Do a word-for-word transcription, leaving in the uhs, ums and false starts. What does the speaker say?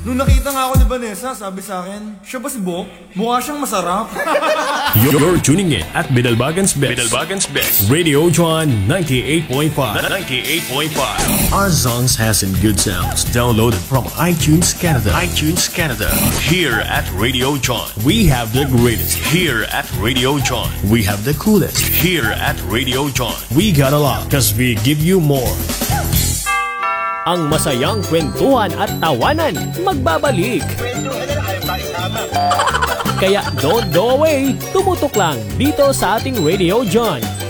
Nung nakita nga ako ni Vanessa, sabi sa akin, siya ba si Bok? Mukha siyang masarap. You're, you're tuning in at Bidalbagan's Best. Bidalbagan's Best. Radio John ninety-eight point five. ninety-eight point five. Our songs has some good sounds. Downloaded from iTunes Canada. iTunes Canada. Here at Radio John, we have the greatest. Here at Radio John, we have the coolest. Here at Radio John, we got a lot because we give you more. Ang masayang kwentuhan at tawanan magbabalik. Kaya don't go away, tumutok lang dito sa ating Radio John